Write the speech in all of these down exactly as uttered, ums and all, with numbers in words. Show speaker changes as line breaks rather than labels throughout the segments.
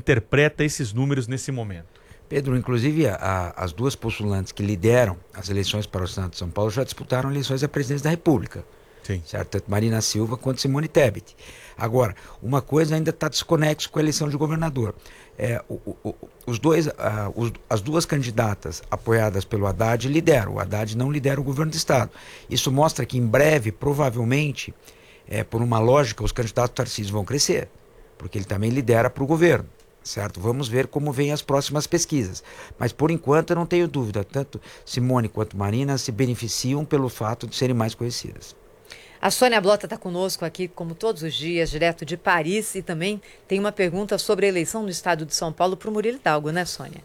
interpreta esses números nesse momento?
Pedro, inclusive a, a, as duas postulantes que lideram as eleições para o Senado de São Paulo já disputaram eleições à presidência da República.
Sim.
Certo? Tanto Marina Silva quanto Simone Tebet. Agora, uma coisa ainda está desconexo com a eleição de governador. É, o, o, os dois, uh, os, as duas candidatas apoiadas pelo Haddad lideram. O Haddad não lidera o governo do Estado. Isso mostra que em breve, provavelmente, é, por uma lógica, os candidatos Tarcísio vão crescer, porque ele também lidera para o governo. Certo? Vamos ver como vêm as próximas pesquisas. Mas, por enquanto, eu não tenho dúvida, tanto Simone quanto Marina se beneficiam pelo fato de serem mais conhecidas.
A Sônia Blota está conosco aqui, como todos os dias, direto de Paris, e também tem uma pergunta sobre a eleição no estado de São Paulo para o Murilo Hidalgo, né, Sônia?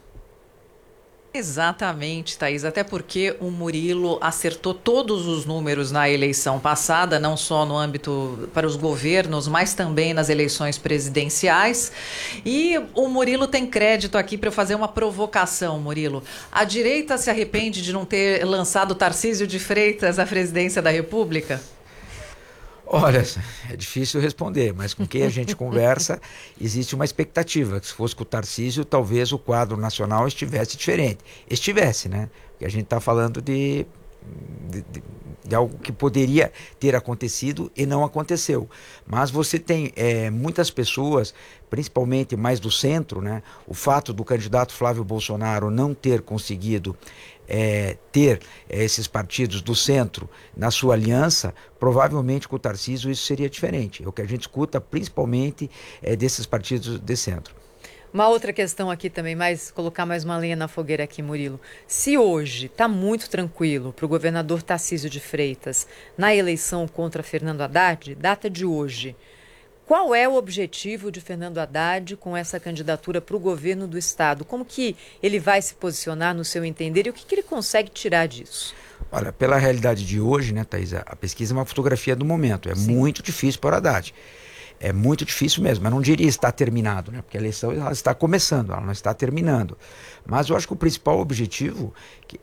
Exatamente, Thaís, até porque o Murilo acertou todos os números na eleição passada, não só no âmbito para os governos, mas também nas eleições presidenciais. E o Murilo tem crédito aqui para eu fazer uma provocação, Murilo. A direita se arrepende de não ter lançado Tarcísio de Freitas à presidência da República?
Olha, é difícil responder, mas com quem a gente conversa, existe uma expectativa, que se fosse com o Tarcísio, talvez o quadro nacional estivesse diferente. Estivesse, né? Porque a gente está falando de, de, de, de algo que poderia ter acontecido e não aconteceu. Mas você tem é, muitas pessoas, principalmente mais do centro, né? O fato do candidato Flávio Bolsonaro não ter conseguido É, ter é, esses partidos do centro na sua aliança, provavelmente com o Tarcísio isso seria diferente. É o que a gente escuta principalmente é, desses partidos de centro.
Uma outra questão aqui também, mais colocar mais uma lenha na fogueira aqui, Murilo. Se hoje está muito tranquilo para o governador Tarcísio de Freitas na eleição contra Fernando Haddad, data de hoje, qual é o objetivo de Fernando Haddad com essa candidatura para o governo do Estado? Como que ele vai se posicionar no seu entender e o que, que ele consegue tirar disso?
Olha, pela realidade de hoje, né, Thaís, a pesquisa é uma fotografia do momento. É Sim. muito difícil para o Haddad. É muito difícil mesmo. Eu não diria está terminado, né, porque a eleição ela está começando, ela não está terminando. Mas eu acho que o principal objetivo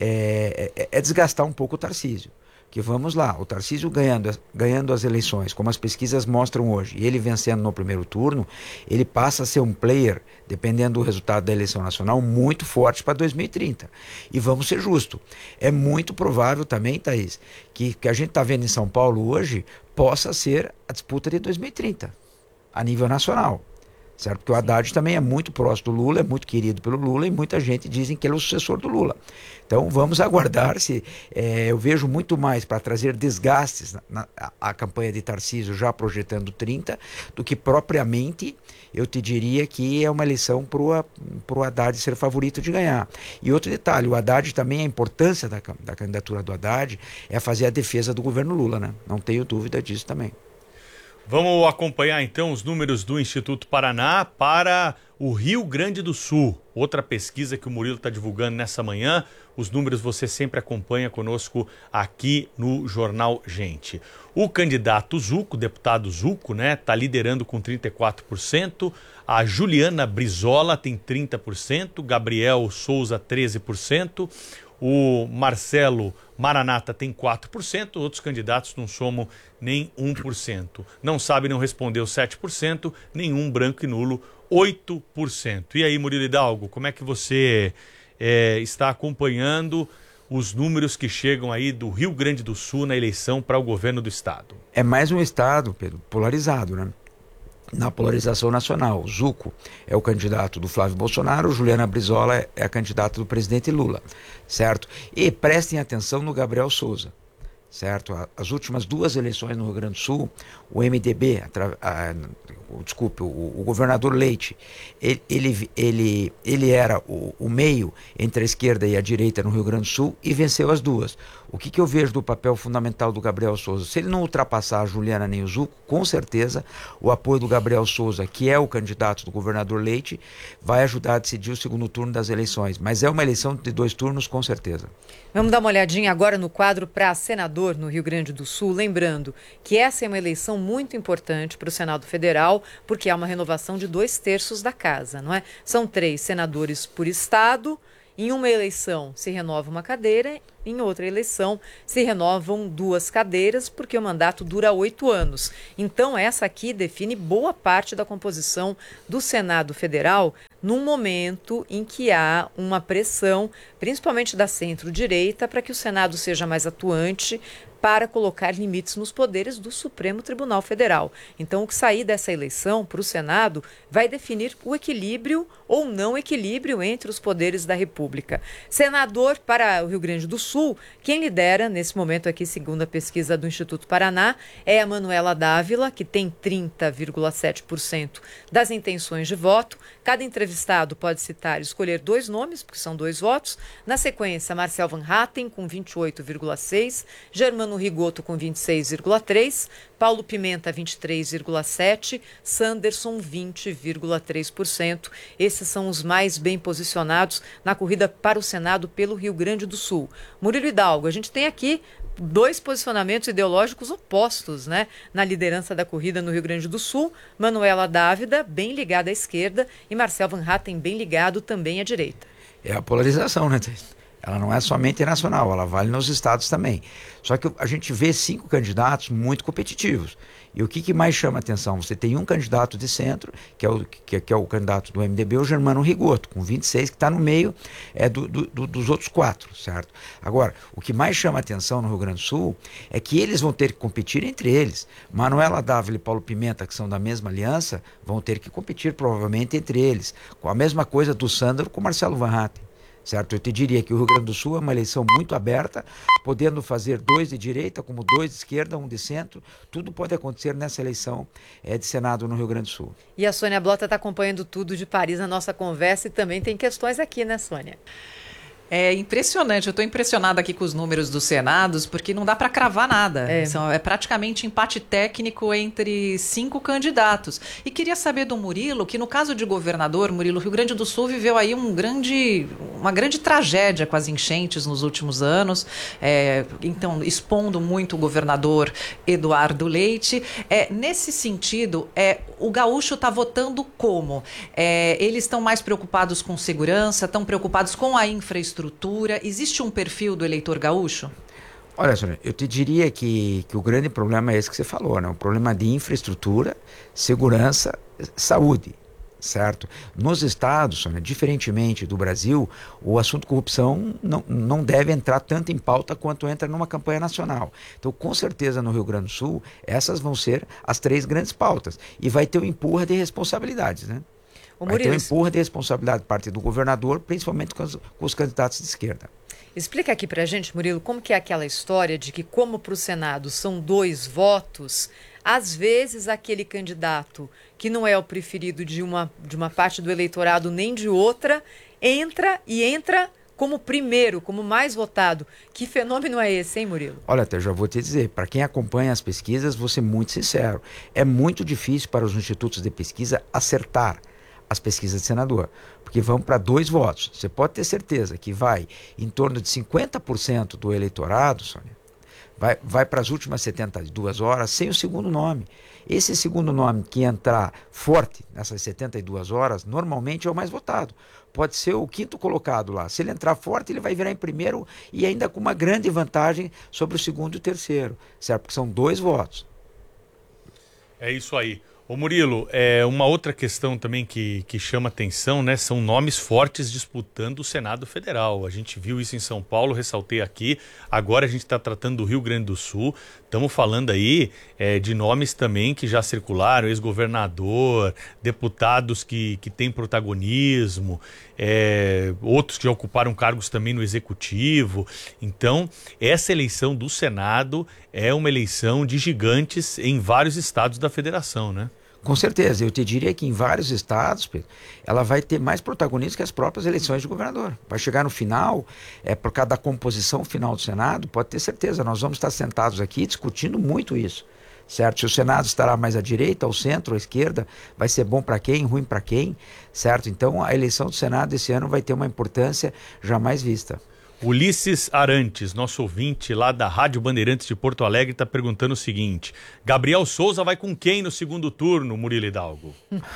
é, é, é desgastar um pouco o Tarcísio. Que vamos lá, o Tarcísio ganhando, ganhando as eleições, como as pesquisas mostram hoje, e ele vencendo no primeiro turno, ele passa a ser um player, dependendo do resultado da eleição nacional, muito forte para dois mil e trinta. E vamos ser justos, é muito provável também, Thaís, que que a gente está vendo em São Paulo hoje, possa ser a disputa de dois mil e trinta, a nível nacional. Certo? Porque o Haddad também é muito próximo do Lula, é muito querido pelo Lula e muita gente dizem que ele é o sucessor do Lula. Então vamos aguardar se é, eu vejo muito mais para trazer desgastes na, na a, a campanha de Tarcísio já projetando trinta do que propriamente eu te diria que é uma eleição para o Haddad ser favorito de ganhar. E outro detalhe, o Haddad também, a importância da, da candidatura do Haddad é fazer a defesa do governo Lula, né? Não tenho dúvida disso também.
Vamos acompanhar então os números do Instituto Paraná para o Rio Grande do Sul. Outra pesquisa que o Murilo está divulgando nessa manhã. Os números você sempre acompanha conosco aqui no Jornal Gente. O candidato Zucco, o deputado Zucco, né, está liderando com trinta e quatro por cento. A Juliana Brizola tem trinta por cento. Gabriel Souza, treze por cento. O Marcelo Maranata tem quatro por cento, outros candidatos não somam nem um por cento. Não sabe, não respondeu sete por cento, nenhum branco e nulo, oito por cento. E aí, Murilo Hidalgo, como é que você é, está acompanhando os números que chegam aí do Rio Grande do Sul na eleição para o governo do estado?
É mais um estado, Pedro, polarizado, né? Na polarização nacional. O Zucco é o candidato do Flávio Bolsonaro, Juliana Brizola é a candidata do presidente Lula, certo? E prestem atenção no Gabriel Souza, certo? As últimas duas eleições no Rio Grande do Sul, o M D B, a, a, o, desculpe, o, o governador Leite, ele, ele, ele, ele era o, o meio entre a esquerda e a direita no Rio Grande do Sul e venceu as duas. O que, que eu vejo do papel fundamental do Gabriel Souza? Se ele não ultrapassar a Juliana nem o Zucco, com certeza o apoio do Gabriel Souza, que é o candidato do governador Leite, vai ajudar a decidir o segundo turno das eleições. Mas é uma eleição de dois turnos, com certeza.
Vamos dar uma olhadinha agora no quadro para senador no Rio Grande do Sul, lembrando que essa é uma eleição muito importante para o Senado Federal, porque há uma renovação de dois terços da casa, não é? São três senadores por estado. Em uma eleição se renova uma cadeira, em outra eleição se renovam duas cadeiras, porque o mandato dura oito anos. Então, essa aqui define boa parte da composição do Senado Federal num momento em que há uma pressão, principalmente da centro-direita, para que o Senado seja mais atuante, para colocar limites nos poderes do Supremo Tribunal Federal. Então, o que sair dessa eleição para o Senado vai definir o equilíbrio ou não equilíbrio entre os poderes da República. Senador para o Rio Grande do Sul, quem lidera nesse momento aqui, segundo a pesquisa do Instituto Paraná, é a Manuela Dávila, que tem trinta vírgula sete por cento das intenções de voto. Cada entrevistado pode citar e escolher dois nomes, porque são dois votos. Na sequência, Marcel Van Hatten, com vinte e oito vírgula seis por cento, Germano Rigoto com vinte e seis vírgula três por cento, Paulo Pimenta vinte e três vírgula sete por cento, Sanderson vinte vírgula três por cento. Esses são os mais bem posicionados na corrida para o Senado pelo Rio Grande do Sul. Murilo Hidalgo, a gente tem aqui dois posicionamentos ideológicos opostos, né? Na liderança da corrida no Rio Grande do Sul, Manuela Dávila, bem ligada à esquerda, e Marcel Van Hatten, bem ligado também à direita.
É a polarização, né? Ela não é somente nacional, ela vale nos estados também. Só que a gente vê cinco candidatos muito competitivos. E o que, que mais chama atenção? Você tem um candidato de centro, que é o, que, que é o candidato do M D B, o Germano Rigoto, com vinte e seis, que está no meio é, do, do, dos outros quatro, certo? Agora, o que mais chama atenção no Rio Grande do Sul é que eles vão ter que competir entre eles. Manuela Dávila e Paulo Pimenta, que são da mesma aliança, vão ter que competir provavelmente entre eles. Com a mesma coisa do Sandro com Marcelo Van Hatten. Certo? Eu te diria que o Rio Grande do Sul é uma eleição muito aberta, podendo fazer dois de direita, como dois de esquerda, um de centro. Tudo pode acontecer nessa eleição é, de Senado no Rio Grande do Sul.
E a Sônia Blota está acompanhando tudo de Paris na nossa conversa e também tem questões aqui, né, Sônia?
É impressionante, eu estou impressionada aqui com os números dos senados, porque não dá para cravar nada.
É.
São, é praticamente empate técnico entre cinco candidatos. E queria saber do Murilo, que no caso de governador, Murilo, o Rio Grande do Sul viveu aí um grande, uma grande tragédia com as enchentes nos últimos anos, é, então expondo muito o governador Eduardo Leite. É, nesse sentido, é, o gaúcho está votando como? É, eles estão mais preocupados com segurança, estão preocupados com a infraestrutura. Estrutura. Existe um perfil do eleitor gaúcho?
Olha, Sônia, eu te diria que, que o grande problema é esse que você falou, né? O problema de infraestrutura, segurança, saúde, certo? Nos estados, Sônia, diferentemente do Brasil, o assunto corrupção não, não deve entrar tanto em pauta quanto entra numa campanha nacional. Então, com certeza, no Rio Grande do Sul, essas vão ser as três grandes pautas. E vai ter um empurra de responsabilidades, né? Vai ter um empurra de responsabilidade de parte do governador, principalmente com os, com os candidatos de esquerda.
Explica aqui pra gente, Murilo, como que é aquela história de que, como para o Senado são dois votos, às vezes aquele candidato que não é o preferido de uma, de uma parte do eleitorado nem de outra, entra e entra como primeiro, como mais votado. Que fenômeno é esse, hein, Murilo?
Olha, até já vou te dizer, para quem acompanha as pesquisas, vou ser muito sincero, é muito difícil para os institutos de pesquisa acertar as pesquisas de senador, porque vão para dois votos. Você pode ter certeza que vai em torno de cinquenta por cento do eleitorado, Sônia, vai, vai para as últimas setenta e duas horas sem o segundo nome. Esse segundo nome que entrar forte nessas setenta e duas horas, normalmente é o mais votado. Pode ser o quinto colocado lá. Se ele entrar forte, ele vai virar em primeiro e ainda com uma grande vantagem sobre o segundo e o terceiro, certo? Porque são dois votos.
É isso aí. Ô Murilo, é, uma outra questão também que, que chama atenção, né? São nomes fortes disputando o Senado Federal. A gente viu isso em São Paulo, ressaltei aqui. Agora a gente está tratando do Rio Grande do Sul. Estamos falando aí é, de nomes também que já circularam, ex-governador, deputados que, que têm protagonismo, é, outros que já ocuparam cargos também no Executivo. Então, essa eleição do Senado é uma eleição de gigantes em vários estados da federação, né?
Com certeza, eu te diria que em vários estados, Pedro, ela vai ter mais protagonismo que as próprias eleições de governador. Vai chegar no final, é, por causa da composição final do Senado, pode ter certeza, nós vamos estar sentados aqui discutindo muito isso, certo? Se o Senado estará mais à direita, ao centro, à esquerda, vai ser bom para quem, ruim para quem, certo? Então a eleição do Senado esse ano vai ter uma importância jamais vista.
Ulisses Arantes, nosso ouvinte lá da Rádio Bandeirantes de Porto Alegre, está perguntando o seguinte: Gabriel Souza vai com quem no segundo turno, Murilo Hidalgo?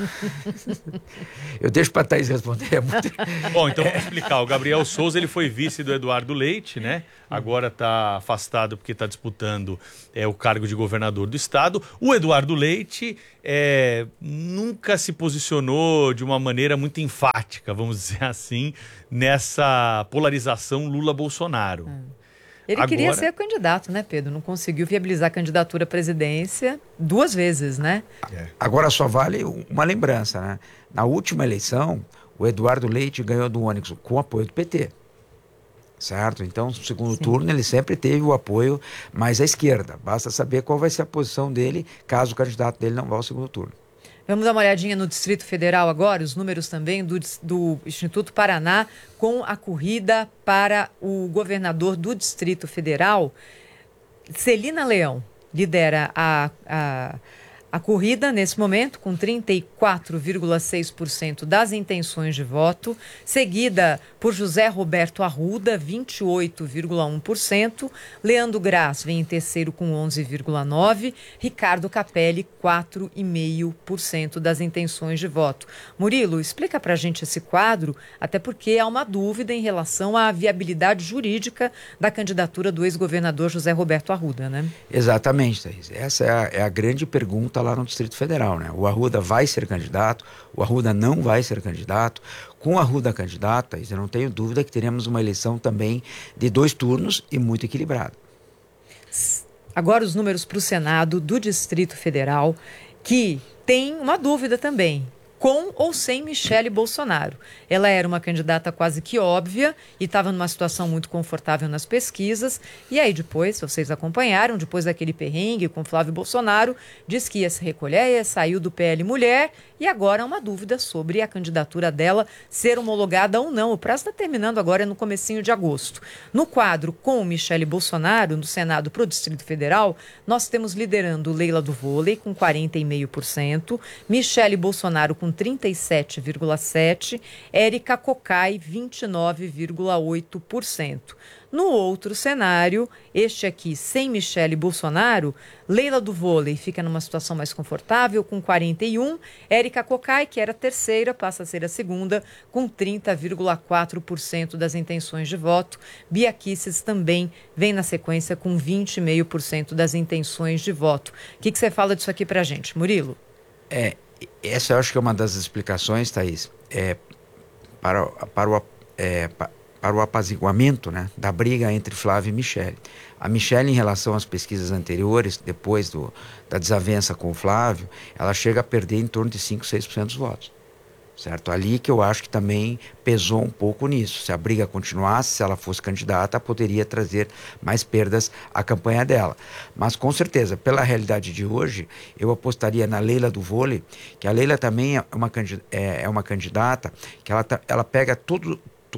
Eu deixo para a Thaís responder. É muito...
Bom, então vamos explicar. O Gabriel Souza ele foi vice do Eduardo Leite, né? Agora está afastado porque está disputando é, o cargo de governador do estado. O Eduardo Leite é, nunca se posicionou de uma maneira muito enfática, vamos dizer assim, nessa polarização Lula-Bolsonaro.
Hum. Ele
Agora...
queria ser candidato, né, Pedro? Não conseguiu viabilizar a candidatura à presidência duas vezes, né?
É. Agora só vale uma lembrança, né? Na última eleição, o Eduardo Leite ganhou do Onyx com o apoio do P T. Certo? Então, no segundo Sim. turno, ele sempre teve o apoio mais à esquerda. Basta saber qual vai ser a posição dele caso o candidato dele não vá ao segundo turno.
Vamos dar uma olhadinha no Distrito Federal agora, os números também do, do Instituto Paraná com a corrida para o governador do Distrito Federal. Celina Leão lidera a, a, a corrida nesse momento com trinta e quatro vírgula seis por cento das intenções de voto, seguida por José Roberto Arruda, vinte e oito vírgula um por cento, Leandro Graz vem em terceiro com onze vírgula nove por cento, Ricardo Capelli, quatro vírgula cinco por cento das intenções de voto. Murilo, explica pra gente esse quadro, até porque há uma dúvida em relação à viabilidade jurídica da candidatura do ex-governador José Roberto Arruda, né?
Exatamente, Thaís. Essa é a, é a grande pergunta lá no Distrito Federal, né? O Arruda vai ser candidato, o Arruda não vai ser candidato. Com o Arruda candidato, Thaís, eu não tenho dúvida que teremos uma eleição também de dois turnos e muito equilibrada.
Agora os números para o Senado do Distrito Federal, que tem uma dúvida também, com ou sem Michele Bolsonaro. Ela era uma candidata quase que óbvia e estava numa situação muito confortável nas pesquisas. E aí depois, vocês acompanharam, depois daquele perrengue com Flávio Bolsonaro, disse que ia se recolher, saiu do P L Mulher e agora há uma dúvida sobre a candidatura dela ser homologada ou não. O prazo está terminando agora, é no comecinho de agosto. No quadro com Michele Bolsonaro, no Senado para o Distrito Federal, nós temos liderando Leila do Vôlei com quarenta vírgula cinco por cento, Michele Bolsonaro com trinta e sete vírgula sete por cento, Érica Cocai, vinte e nove vírgula oito por cento. No outro cenário, este aqui sem Michele Bolsonaro, Leila do Vôlei fica numa situação mais confortável com quarenta e um por cento, Érica Cocai, que era a terceira, passa a ser a segunda, com trinta vírgula quatro por cento das intenções de voto. Bia Kicis também vem na sequência com vinte vírgula cinco por cento das intenções de voto. O que, que você fala disso aqui pra gente, Murilo?
É, essa eu acho que é uma das explicações, Thaís, é, para, para o... É, para o apaziguamento, né, da briga entre Flávio e Michele. A Michele, em relação às pesquisas anteriores, depois do, da desavença com o Flávio, ela chega a perder em torno de cinco, seis por cento dos votos. Certo? Ali que eu acho que também pesou um pouco nisso. Se a briga continuasse, se ela fosse candidata, poderia trazer mais perdas à campanha dela. Mas, com certeza, pela realidade de hoje, eu apostaria na Leila do Vôlei, que a Leila também é uma, é, é uma candidata que ela, ela pega tudo...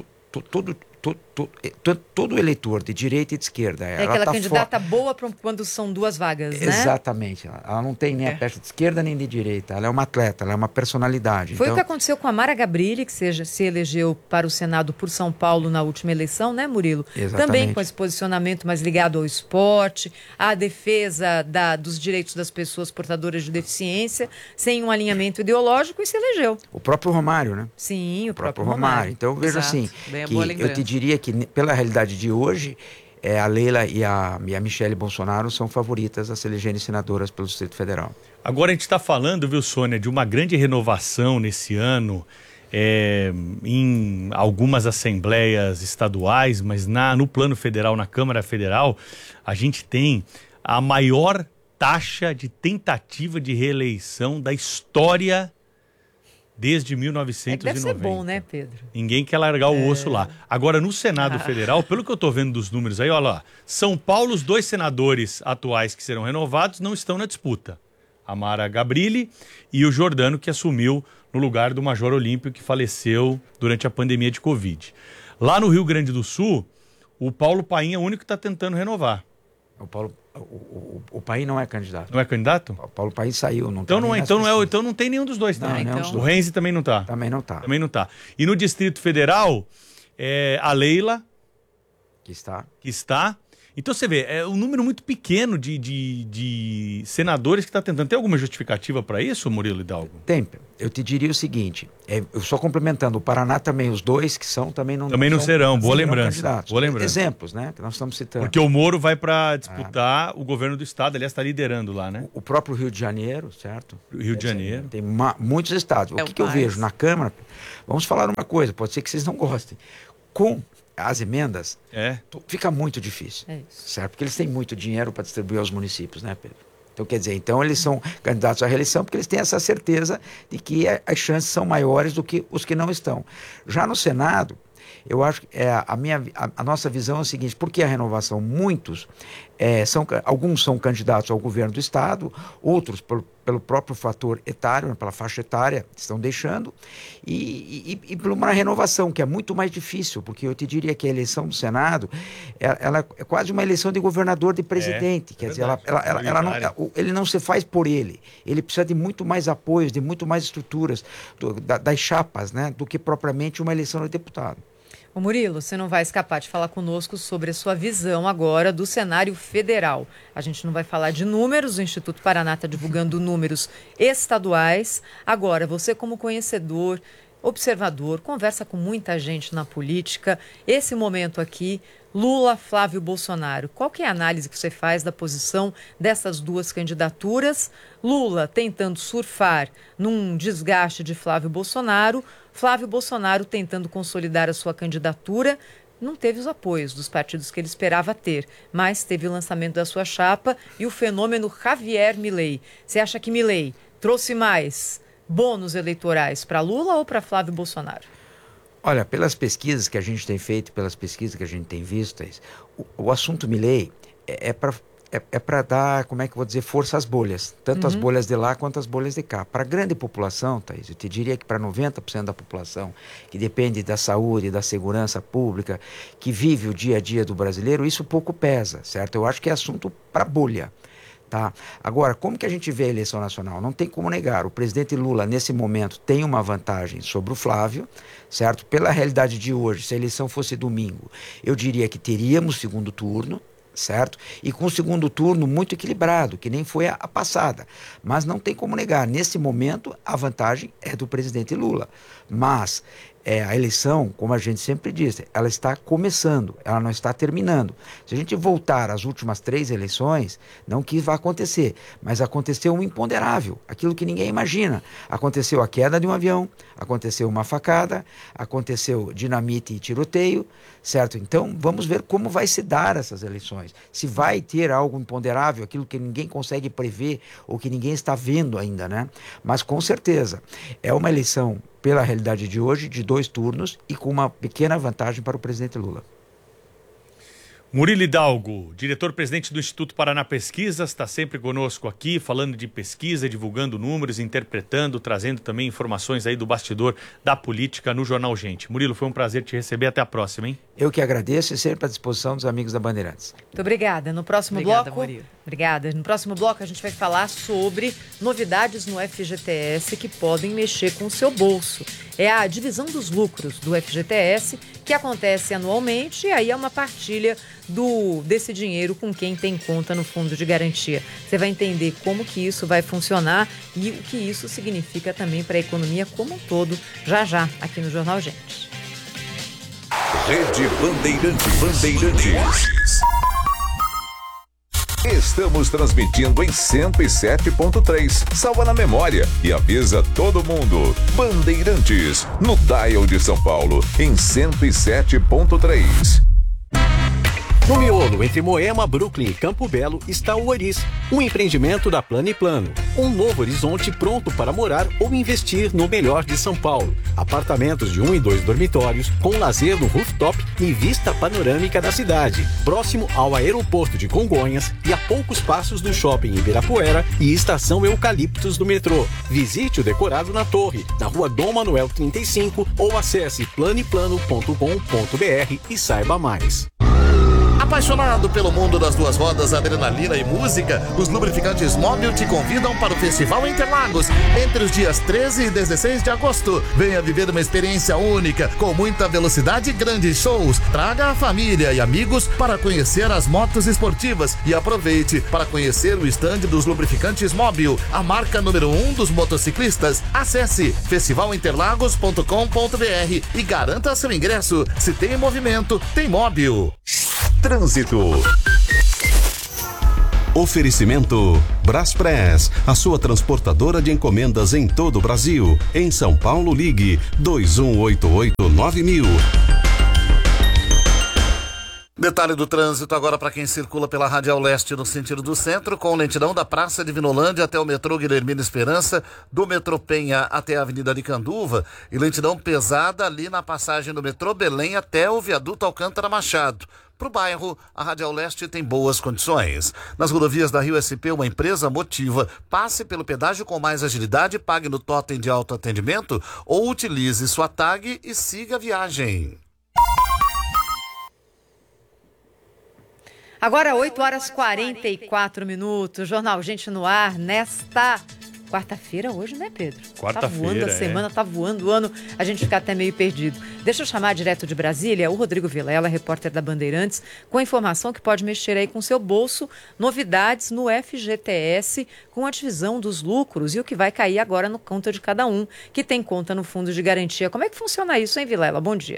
Todo, todo, todo, todo eleitor de direita e de esquerda.
É aquela tá candidata for... boa pra quando são duas vagas, né?
Exatamente. Ela não tem nem é. a peça de esquerda nem de direita. Ela é uma atleta, ela é uma personalidade.
Foi
então...
o que aconteceu com a Mara Gabrilli, que seja, se elegeu para o Senado por São Paulo na última eleição, né, Murilo?
Exatamente.
Também com esse posicionamento mais ligado ao esporte, à defesa da, dos direitos das pessoas portadoras de deficiência, sem um alinhamento ideológico, e se elegeu.
O próprio Romário, né?
Sim, o,
o próprio,
próprio Romário. Romário.
Então eu vejo
Exato.
assim,
Bem,
que
eu
te diria que pela realidade de hoje, é, a Leila e a, e a Michele Bolsonaro são favoritas a se elegerem senadoras pelo Distrito Federal.
Agora a gente está falando, viu, Sônia, de uma grande renovação nesse ano é, em algumas assembleias estaduais, mas na, no plano federal, na Câmara Federal, a gente tem a maior taxa de tentativa de reeleição da história desde mil novecentos e noventa.
É que deve ser bom, né, Pedro?
Ninguém quer largar o
é...
osso lá. Agora, no Senado
ah.
Federal, pelo que eu estou vendo dos números aí, olha lá, São Paulo, os dois senadores atuais que serão renovados não estão na disputa. A Mara Gabrilli e o Jordano, que assumiu no lugar do Major Olímpio, que faleceu durante a pandemia de Covid. Lá no Rio Grande do Sul, o Paulo Paim é o único que está tentando renovar.
O Paulo... O, o, o Paim não é candidato.
Não é candidato?
O Paulo Paim saiu, não
então
tá
não é, então não é, então não tem nenhum dos dois,
não,
tá?
Não,
então... O Renzi também não tá.
Também não tá.
Também não tá. E no Distrito Federal, é, a Leila
Que está.
Que está. Então você vê, é um número muito pequeno de, de, de senadores que está tentando. Tem alguma justificativa para isso, Murilo Hidalgo?
Tem. Eu te diria o seguinte, é, eu só complementando, o Paraná também, os dois que são, também não
Também não
são,
serão, boa
serão
lembrança.
candidatos.
Boa lembrança.
Exemplos, né, que nós estamos citando.
Porque o Moro vai para disputar ah. o governo do estado, aliás, está liderando lá, né?
O, o próprio Rio de Janeiro, certo?
Rio de Janeiro.
Tem uma, muitos estados.
É
o que, que eu vejo na Câmara, vamos falar uma coisa, pode ser que vocês não gostem, com as emendas,
é.
fica muito difícil,
é isso.
certo? Porque eles têm muito dinheiro para distribuir aos municípios, né, Pedro? Então, quer dizer, então eles são candidatos à reeleição porque eles têm essa certeza de que as chances são maiores do que os que não estão. Já no Senado, eu acho que é, a, minha, a, a nossa visão é o seguinte, porque a renovação, muitos, é, são, alguns são candidatos ao governo do Estado, outros pelo, pelo próprio fator etário, pela faixa etária, estão deixando, e, e, e por uma renovação que é muito mais difícil, porque eu te diria que a eleição do Senado, ela, ela é quase uma eleição de governador, de presidente, é, quer é dizer, ela, ela, ela, ela não, ele não se faz por ele, ele precisa de muito mais apoios, de muito mais estruturas do, da, das chapas, né, do que propriamente uma eleição de deputado.
Ô Murilo, você não vai escapar de falar conosco sobre a sua visão agora do cenário federal. A gente não vai falar de números, o Instituto Paraná está divulgando números estaduais. Agora, você como conhecedor, observador, conversa com muita gente na política. Esse momento aqui, Lula, Flávio Bolsonaro. Qual que é a análise que você faz da posição dessas duas candidaturas? Lula tentando surfar num desgaste de Flávio Bolsonaro, Flávio Bolsonaro tentando consolidar a sua candidatura. Não teve os apoios dos partidos que ele esperava ter, mas teve o lançamento da sua chapa e o fenômeno Javier Milei. Você acha que Milei trouxe mais bônus eleitorais para Lula ou para Flávio Bolsonaro?
Olha, pelas pesquisas que a gente tem feito, pelas pesquisas que a gente tem visto, o, o assunto Milei é, é para é, é para dar, como é que eu vou dizer, força às bolhas. Tanto uhum. as bolhas de lá quanto as bolhas de cá. Para a grande população, Thaís, eu te diria que para noventa por cento da população, que depende da saúde, da segurança pública, que vive o dia a dia do brasileiro, isso pouco pesa, certo? Eu acho que é assunto para bolha. Tá? Agora, como que a gente vê a eleição nacional? Não tem como negar, o presidente Lula nesse momento tem uma vantagem sobre o Flávio, certo? Pela realidade de hoje, se a eleição fosse domingo, eu diria que teríamos segundo turno, certo? E com o segundo turno muito equilibrado, que nem foi a, a passada. Mas não tem como negar, nesse momento a vantagem é do presidente Lula. Mas é, a eleição, como a gente sempre diz, ela está começando, ela não está terminando. Se a gente voltar às últimas três eleições, não que vai acontecer, mas aconteceu um imponderável, aquilo que ninguém imagina. Aconteceu a queda de um avião, aconteceu uma facada, aconteceu dinamite e tiroteio, certo? Então, vamos ver como vai se dar essas eleições. Se vai ter algo imponderável, aquilo que ninguém consegue prever ou que ninguém está vendo ainda, né? Mas, com certeza, é uma eleição, pela realidade de hoje, de dois turnos e com uma pequena vantagem para o presidente Lula.
Murilo Hidalgo, diretor-presidente do Instituto Paraná Pesquisas, está sempre conosco aqui, falando de pesquisa, divulgando números, interpretando, trazendo também informações aí do bastidor da política no Jornal Gente. Murilo, foi um prazer te receber, até a próxima, hein?
Eu que agradeço e sempre à disposição dos amigos da Bandeirantes.
Muito obrigada. No próximo
obrigada,
bloco...
Murilo.
Obrigada. No próximo bloco a gente vai falar sobre novidades no F G T S que podem mexer com o seu bolso. É a divisão dos lucros do F G T S que acontece anualmente e aí é uma partilha do, desse dinheiro com quem tem conta no fundo de garantia. Você vai entender como que isso vai funcionar e o que isso significa também para a economia como um todo, já já, aqui no Jornal Gente.
Rede Bandeirantes. Bandeirantes. Estamos transmitindo em cento e sete ponto três. Salva na memória e avisa todo mundo. Bandeirantes, no dial de São Paulo, em cento e sete ponto três.
No miolo, entre Moema, Brooklyn e Campo Belo, está o Oris, um empreendimento da Plano e Plano. Um novo horizonte pronto para morar ou investir no melhor de São Paulo. Apartamentos de um e dois dormitórios, com lazer no rooftop e vista panorâmica da cidade. Próximo ao aeroporto de Congonhas e a poucos passos do shopping Ibirapuera e estação Eucaliptos do metrô. Visite o decorado na torre, na rua Dom Manuel trinta e cinco ou acesse plano e plano ponto com ponto br e saiba mais.
Apaixonado pelo mundo das duas rodas, adrenalina e música, os lubrificantes Mobil te convidam para o Festival Interlagos entre os dias treze e dezesseis de agosto. Venha viver uma experiência única, com muita velocidade e grandes shows. Traga a família e amigos para conhecer as motos esportivas e aproveite para conhecer o estande dos lubrificantes Mobil, a marca número um dos motociclistas. Acesse festival interlagos ponto com ponto br e garanta seu ingresso. Se tem movimento, tem Mobil.
Trânsito.
Oferecimento Braspress, a sua transportadora de encomendas em todo o Brasil. Em São Paulo, ligue dois um oito oito nove mil.
Detalhe do trânsito agora para quem circula pela Radial Leste no sentido do centro, com lentidão da Praça de Vinolândia até o metrô Guilhermina Esperança, do metrô Penha até a Avenida Aricanduva, e lentidão pesada ali na passagem do metrô Belém até o viaduto Alcântara Machado. Para o bairro, a Radial Leste tem boas condições. Nas rodovias da Rio S P, uma empresa motiva: passe pelo pedágio com mais agilidade, pague no totem de autoatendimento ou utilize sua tag e siga a viagem.
Agora, oito horas e quarenta e quatro minutos. Jornal Gente no Ar, nesta quarta-feira hoje, né, Pedro?
Quarta-feira,
Tá voando a semana,
é.
tá voando o ano, a gente fica até meio perdido. Deixa eu chamar direto de Brasília o Rodrigo Vilela, repórter da Bandeirantes, com a informação que pode mexer aí com seu bolso, novidades no F G T S, com a divisão dos lucros e o que vai cair agora no conta de cada um, que tem conta no Fundo de Garantia. Como é que funciona isso, hein, Vilela? Bom dia.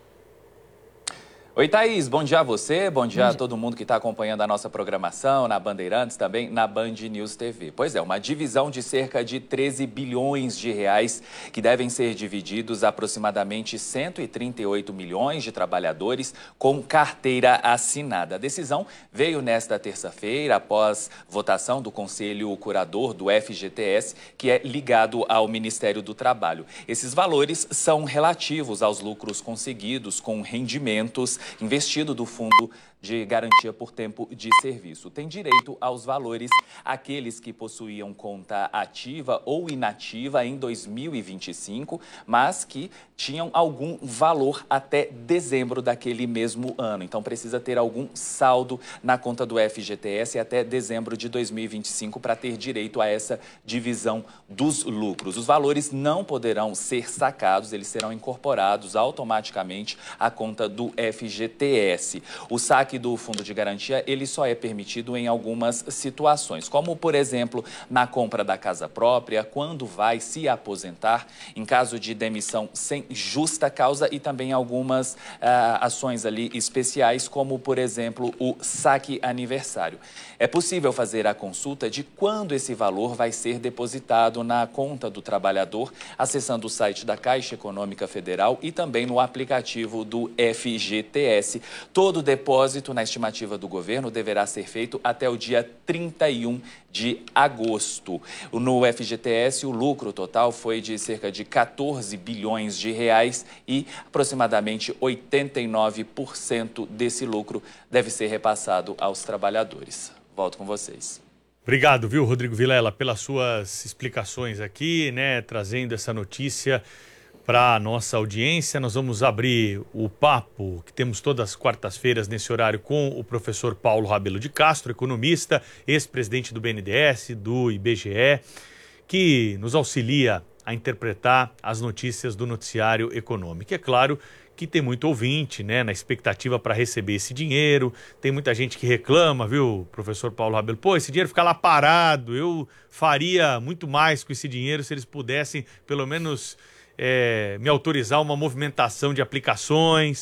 Oi, Thaís, bom dia a você, bom dia a todo mundo que está acompanhando a nossa programação na Bandeirantes, também na Band News T V. Pois é, uma divisão de cerca de treze bilhões de reais que devem ser divididos aproximadamente cento e trinta e oito milhões de trabalhadores com carteira assinada. A decisão veio nesta terça-feira após votação do Conselho Curador do F G T S, que é ligado ao Ministério do Trabalho. Esses valores são relativos aos lucros conseguidos com rendimentos investido do Fundo de Garantia por Tempo de Serviço. Tem direito aos valores aqueles que possuíam conta ativa ou inativa em dois mil e vinte e cinco, mas que tinham algum valor até dezembro daquele mesmo ano. Então precisa ter algum saldo na conta do F G T S até dezembro de dois mil e vinte e cinco para ter direito a essa divisão dos lucros. Os valores não poderão ser sacados, eles serão incorporados automaticamente à conta do F G T S. O saque do Fundo de Garantia, ele só é permitido em algumas situações, como, por exemplo, na compra da casa própria, quando vai se aposentar, em caso de demissão sem justa causa e também algumas ah, ações ali especiais, como, por exemplo, o saque aniversário. É possível fazer a consulta de quando esse valor vai ser depositado na conta do trabalhador, acessando o site da Caixa Econômica Federal e também no aplicativo do F G T S. Todo depósito, na estimativa do governo, deverá ser feito até o dia trinta e um de agosto. No F G T S, o lucro total foi de cerca de quatorze bilhões de reais e aproximadamente oitenta e nove por cento desse lucro deve ser repassado aos trabalhadores. Volto com vocês.
Obrigado, viu, Rodrigo Vilela, pelas suas explicações aqui, né, trazendo essa notícia para a nossa audiência. Nós vamos abrir o papo que temos todas as quartas-feiras nesse horário com o professor Paulo Rabelo de Castro, economista, ex-presidente do B N D E S, do I B G E, que nos auxilia a interpretar as notícias do noticiário econômico. É claro que tem muito ouvinte, né, na expectativa para receber esse dinheiro. Tem muita gente que reclama, viu, professor Paulo Rabelo? Pô, esse dinheiro fica lá parado. Eu faria muito mais com esse dinheiro se eles pudessem, pelo menos, é, me autorizar uma movimentação de aplicações.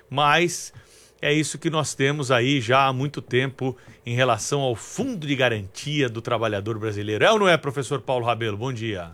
Mas é isso que nós temos aí já há muito tempo em relação ao Fundo de Garantia do Trabalhador Brasileiro. É ou não é, professor Paulo Rabelo? Bom dia.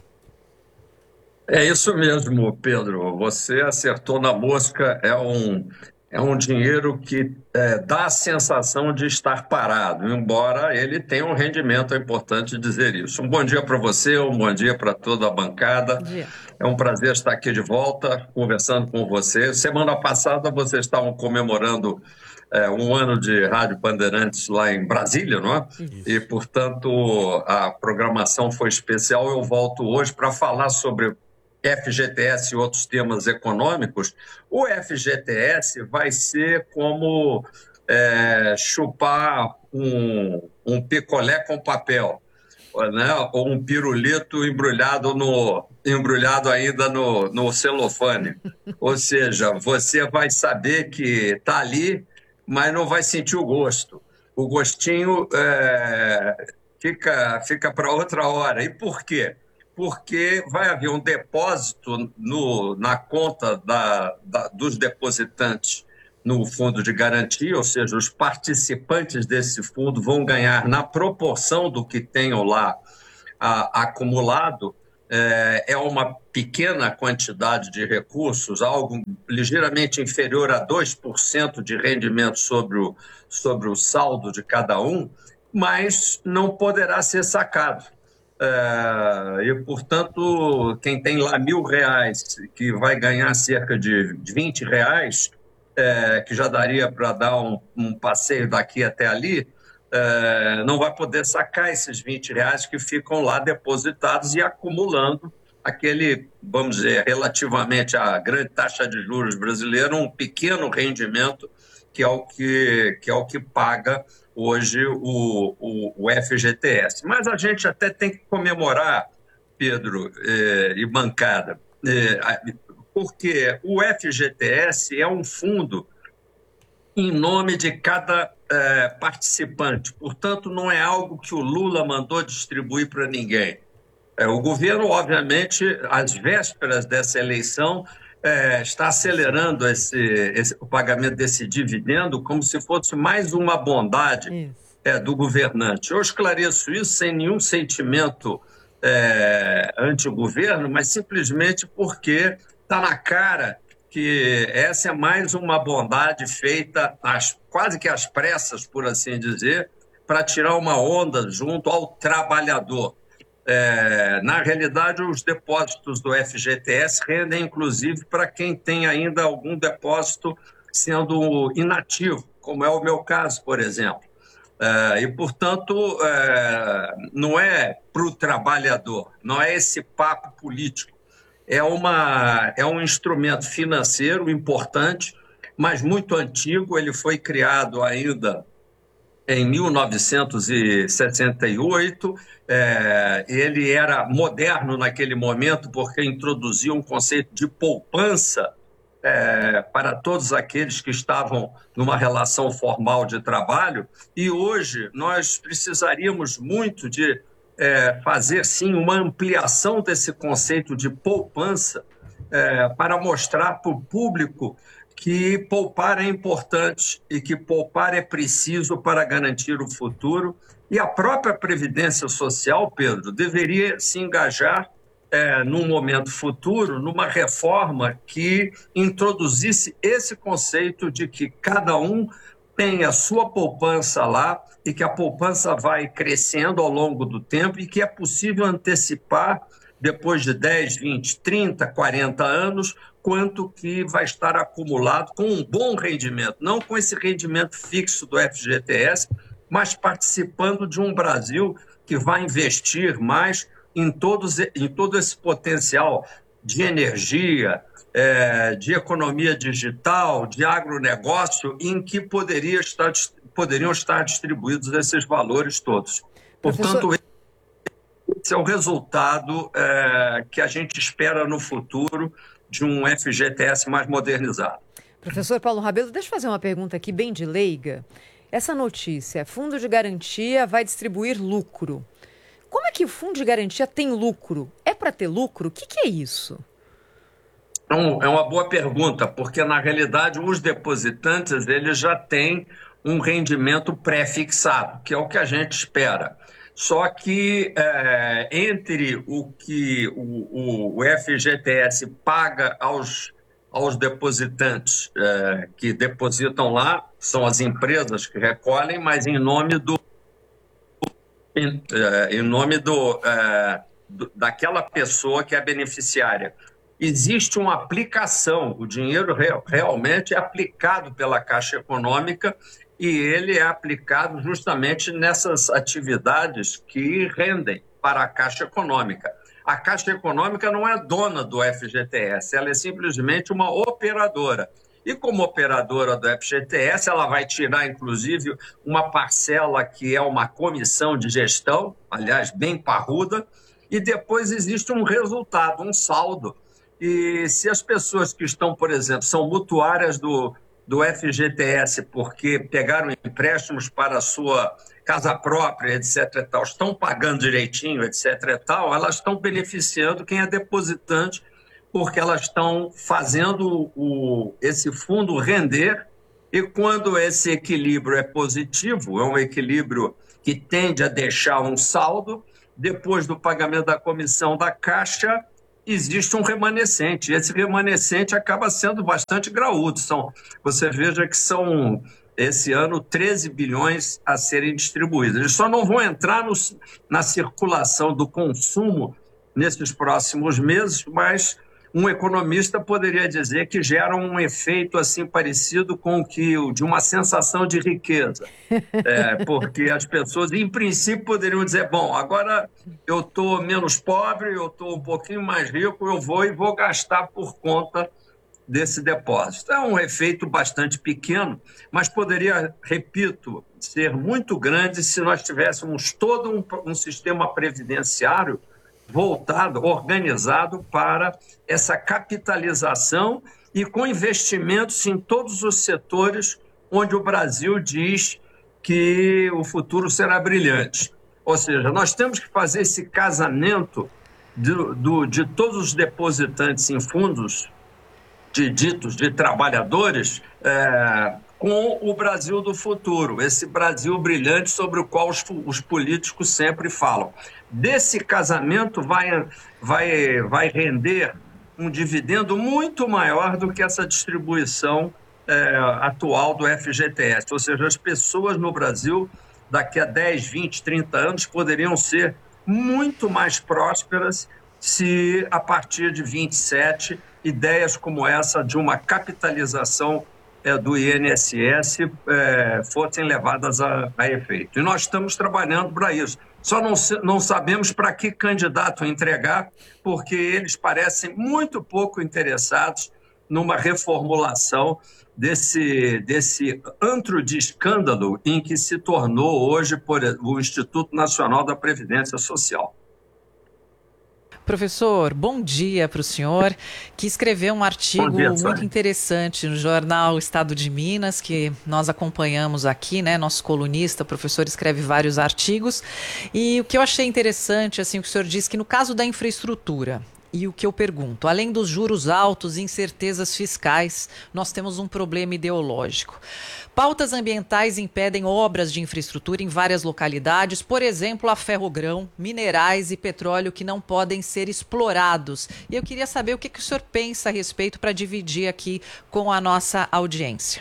É isso mesmo, Pedro. Você acertou na mosca. É um, é um dinheiro que é, dá a sensação de estar parado, embora ele tenha um rendimento, é importante dizer isso. Um bom dia para você, um bom dia para toda a bancada. É um prazer estar aqui de volta, conversando com você. Semana passada vocês estavam comemorando é, um ano de Rádio Bandeirantes lá em Brasília, não é? Isso. E, portanto, a programação foi especial. Eu volto hoje para falar sobre F G T S e outros temas econômicos. O F G T S vai ser como é, chupar um, um picolé com papel, né? Ou um pirulito embrulhado, no, embrulhado ainda no, no celofane. Ou seja, você vai saber que está ali, mas não vai sentir o gosto. O gostinho é, fica, fica para outra hora. E por quê? Porque vai haver um depósito no, na conta da, da, dos depositantes no fundo de garantia, ou seja, os participantes desse fundo vão ganhar na proporção do que tenham lá a, acumulado. É, é uma pequena quantidade de recursos, algo ligeiramente inferior a dois por cento de rendimento sobre o, sobre o saldo de cada um, mas não poderá ser sacado. É, e, portanto, quem tem lá mil reais, que vai ganhar cerca de vinte reais, é, que já daria para dar um, um passeio daqui até ali, é, não vai poder sacar esses vinte reais que ficam lá depositados e acumulando aquele, vamos dizer, relativamente à grande taxa de juros brasileira, um pequeno rendimento que é o que, que, é o que paga hoje o, o, o F G T S. Mas a gente até tem que comemorar, Pedro eh, e bancada, eh, porque o F G T S é um fundo em nome de cada eh, participante. Portanto, não é algo que o Lula mandou distribuir para ninguém. Eh, o governo, obviamente, às vésperas dessa eleição, É, está acelerando esse, esse, o pagamento desse dividendo como se fosse mais uma bondade é, do governante. Eu esclareço isso sem nenhum sentimento é, anti-governo, mas simplesmente porque está na cara que essa é mais uma bondade feita às, quase que às pressas, por assim dizer, para tirar uma onda junto ao trabalhador. É, na realidade, os depósitos do F G T S rendem, inclusive, para quem tem ainda algum depósito sendo inativo, como é o meu caso, por exemplo. É, e, portanto, é, não é para o trabalhador, não é esse papo político. É, uma, é um instrumento financeiro importante, mas muito antigo. Ele foi criado ainda em mil novecentos e sessenta e oito, é, ele era moderno naquele momento porque introduziu um conceito de poupança é, para todos aqueles que estavam numa relação formal de trabalho, e hoje nós precisaríamos muito de é, fazer, sim, uma ampliação desse conceito de poupança é, para mostrar para o público que poupar é importante e que poupar é preciso para garantir o futuro. E a própria Previdência Social, Pedro, deveria se engajar, é, num momento futuro, numa reforma que introduzisse esse conceito de que cada um tem a sua poupança lá e que a poupança vai crescendo ao longo do tempo e que é possível antecipar, depois de dez, vinte, trinta, quarenta anos, quanto que vai estar acumulado com um bom rendimento, não com esse rendimento fixo do F G T S, mas participando de um Brasil que vai investir mais em, todos, em todo esse potencial de energia, é, de economia digital, de agronegócio, em que poderia estar, poderiam estar distribuídos esses valores todos. Portanto, Professor... esse é o resultado é, que a gente espera no futuro de um F G T S mais modernizado.
Professor Paulo Rabelo, deixa eu fazer uma pergunta aqui bem de leiga. Essa notícia, fundo de garantia vai distribuir lucro. Como é que o fundo de garantia tem lucro? É para ter lucro? O que, que é isso?
Então, é uma boa pergunta, porque na realidade os depositantes eles já têm um rendimento pré-fixado, que é o que a gente espera. Só que é, entre o que o, o F G T S paga aos, aos depositantes é, que depositam lá, são as empresas que recolhem, mas em nome do em, é, em nome do, é, do daquela pessoa que é beneficiária. Existe uma aplicação, o dinheiro real, realmente é aplicado pela Caixa Econômica e ele é aplicado justamente nessas atividades que rendem para a Caixa Econômica. A Caixa Econômica não é dona do F G T S, ela é simplesmente uma operadora. E como operadora do F G T S, ela vai tirar, inclusive, uma parcela que é uma comissão de gestão, aliás, bem parruda, e depois existe um resultado, um saldo. E se as pessoas que estão, por exemplo, são mutuárias do, do F G T S porque pegaram empréstimos para a sua casa própria, etc e tal, estão pagando direitinho, etc e tal, elas estão beneficiando quem é depositante, porque elas estão fazendo o, esse fundo render, e quando esse equilíbrio é positivo, é um equilíbrio que tende a deixar um saldo, depois do pagamento da comissão da Caixa, existe um remanescente. Esse remanescente acaba sendo bastante graúdo. São, você veja que são, esse ano, treze bilhões a serem distribuídos. Eles só não vão entrar no, na circulação do consumo nesses próximos meses, mas um economista poderia dizer que gera um efeito assim parecido com o que de uma sensação de riqueza, é, porque as pessoas, em princípio, poderiam dizer: bom, agora eu estou menos pobre, eu estou um pouquinho mais rico, eu vou e vou gastar por conta desse depósito. É um efeito bastante pequeno, mas poderia, repito, ser muito grande se nós tivéssemos todo um, um sistema previdenciário voltado, organizado para essa capitalização e com investimentos em todos os setores onde o Brasil diz que o futuro será brilhante. Ou seja, nós temos que fazer esse casamento de, do, de todos os depositantes em fundos de ditos de trabalhadores é, com o Brasil do futuro, esse Brasil brilhante sobre o qual os, os políticos sempre falam. Desse casamento vai, vai, vai render um dividendo muito maior do que essa distribuição é, atual do F G T S. Ou seja, as pessoas no Brasil, daqui a dez, vinte, trinta anos, poderiam ser muito mais prósperas se, a partir de vinte e sete, ideias como essa de uma capitalização é, do I N S S é, fossem levadas a, a efeito. E nós estamos trabalhando para isso. Só não, não sabemos para que candidato entregar, porque eles parecem muito pouco interessados numa reformulação desse, desse antro de escândalo em que se tornou hoje por, o Instituto Nacional da Previdência Social.
Professor, bom dia para o senhor, que escreveu um artigo dia, muito interessante no jornal Estado de Minas, que nós acompanhamos aqui, né? Nosso colunista, o professor, escreve vários artigos. E o que eu achei interessante, assim, o que o senhor disse, que no caso da infraestrutura, e o que eu pergunto, além dos juros altos e incertezas fiscais, nós temos um problema ideológico. Pautas ambientais impedem obras de infraestrutura em várias localidades, por exemplo, a ferrogrão, minerais e petróleo que não podem ser explorados. E eu queria saber o que, que o senhor pensa a respeito para dividir aqui com a nossa audiência.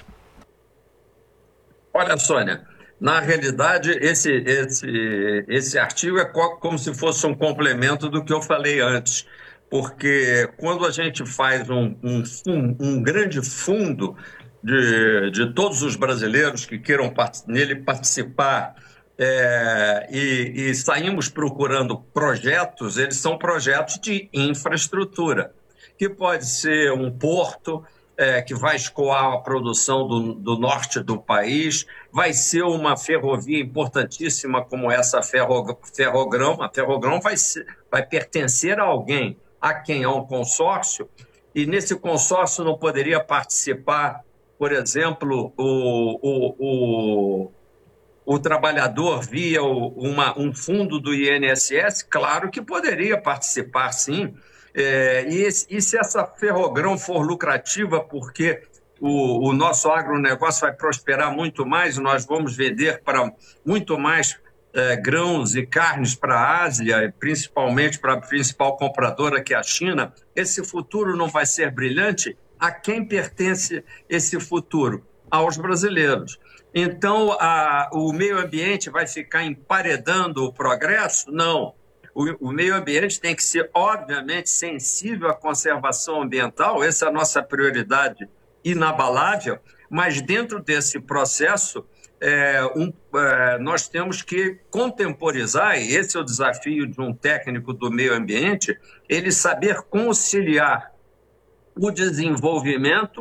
Olha, Sônia, na realidade, esse, esse, esse artigo é como se fosse um complemento do que eu falei antes. Porque quando a gente faz um, um, um grande fundo de, de todos os brasileiros que queiram part- nele participar é, e, e saímos procurando projetos, eles são projetos de infraestrutura, que pode ser um porto é, que vai escoar a produção do, do norte do país, vai ser uma ferrovia importantíssima como essa ferro, ferrogrão. A ferrogrão vai, ser, vai pertencer a alguém, a quem é um consórcio, e nesse consórcio não poderia participar, por exemplo, o, o, o, o trabalhador via uma, um fundo do I N S S? Claro que poderia participar, sim. É, e, e se essa ferrogrão for lucrativa, porque o, o nosso agronegócio vai prosperar muito mais, nós vamos vender para muito mais É, grãos e carnes para a Ásia, principalmente para a principal compradora, que é a China, esse futuro não vai ser brilhante? A quem pertence esse futuro? Aos brasileiros. Então, a, o meio ambiente vai ficar emparedando o progresso? Não. O, o meio ambiente tem que ser, obviamente, sensível à conservação ambiental, essa é a nossa prioridade inabalável, mas dentro desse processo, É, um, é, nós temos que contemporizar, e esse é o desafio de um técnico do meio ambiente, ele saber conciliar o desenvolvimento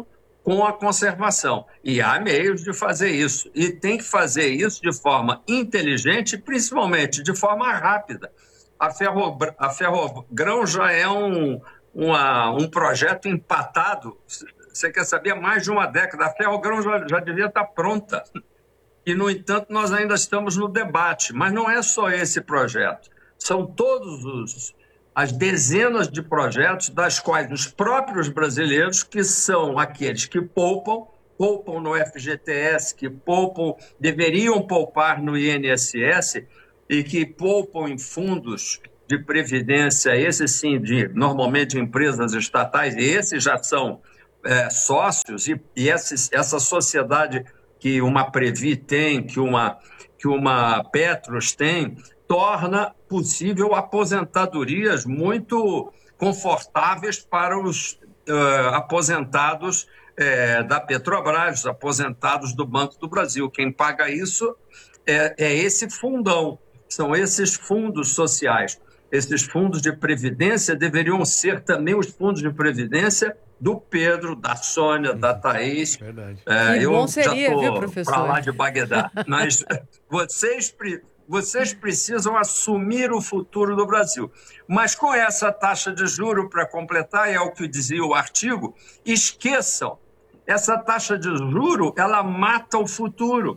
com a conservação. E há meios de fazer isso. E tem que fazer isso de forma inteligente, principalmente de forma rápida. A, Ferro, a Ferrogrão já é um, uma, um projeto empatado. Você quer saber? Mais de uma década. A Ferrogrão já, já devia estar pronta. E, no entanto, nós ainda estamos no debate. Mas não é só esse projeto. São todos os... as dezenas de projetos das quais os próprios brasileiros, que são aqueles que poupam, poupam no F G T S, que poupam, deveriam poupar no I N S S e que poupam em fundos de previdência, esses sim, de, normalmente empresas estatais, e esses já são é, sócios, e, e esses, essa sociedade que uma Previ tem, que uma, que uma Petros tem, torna possível aposentadorias muito confortáveis para os uh, aposentados uh, da Petrobras, os aposentados do Banco do Brasil. Quem paga isso é, é esse fundão, são esses fundos sociais. Esses fundos de previdência deveriam ser também os fundos de previdência do Pedro, da Sônia, da Thaís.
Verdade. É, que bom seria,
já
viu, professor?
Para lá de Bagdá. Mas vocês... Vocês precisam assumir o futuro do Brasil. Mas com essa taxa de juro, para completar, é o que dizia o artigo, esqueçam, essa taxa de juro, ela mata o futuro.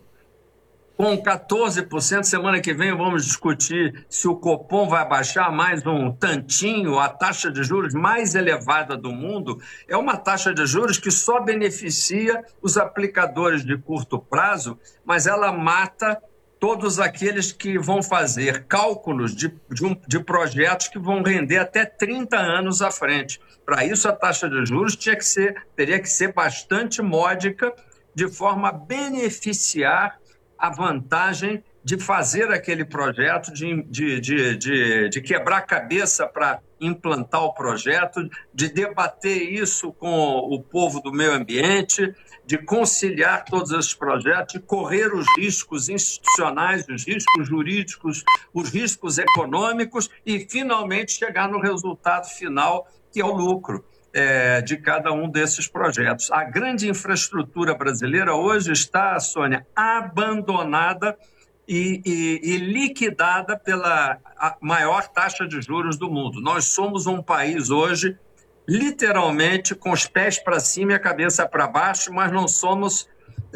Com quatorze por cento, semana que vem vamos discutir se o Copom vai baixar mais um tantinho, a taxa de juros mais elevada do mundo, é uma taxa de juros que só beneficia os aplicadores de curto prazo, mas ela mata todos aqueles que vão fazer cálculos de, de, um, de projetos que vão render até trinta anos à frente. Para isso, a taxa de juros tinha que ser, teria que ser bastante módica, de forma a beneficiar a vantagem de fazer aquele projeto, de, de, de, de, de quebrar a cabeça para implantar o projeto, de debater isso com o povo do meio ambiente, de conciliar todos esses projetos, de correr os riscos institucionais, os riscos jurídicos, os riscos econômicos e, finalmente, chegar no resultado final, que é o lucro é, de cada um desses projetos. A grande infraestrutura brasileira hoje está, Sônia, abandonada e, e, e liquidada pela maior taxa de juros do mundo. Nós somos um país hoje literalmente com os pés para cima e a cabeça para baixo, mas não somos